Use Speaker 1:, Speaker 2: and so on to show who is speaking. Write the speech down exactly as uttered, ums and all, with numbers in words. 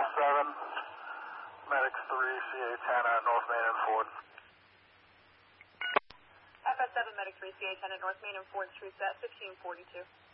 Speaker 1: seven, Medic three, C A ten at North Main and Ford.
Speaker 2: F S seven, Medic three, C A ten at North Main and Ford, Street set fifteen forty-two.